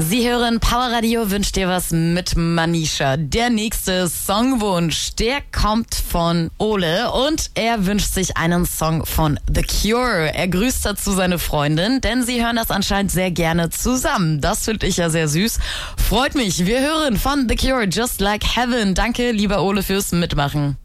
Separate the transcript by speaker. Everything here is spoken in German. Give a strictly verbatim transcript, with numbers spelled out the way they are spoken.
Speaker 1: Sie hören Power Radio, wünscht dir was mit Manisha. Der nächste Songwunsch, der kommt von Ole und er wünscht sich einen Song von The Cure. Er grüßt dazu seine Freundin, denn sie hören das anscheinend sehr gerne zusammen. Das finde ich ja sehr süß. Freut mich. Wir hören von The Cure Just Like Heaven. Danke, lieber Ole, fürs Mitmachen.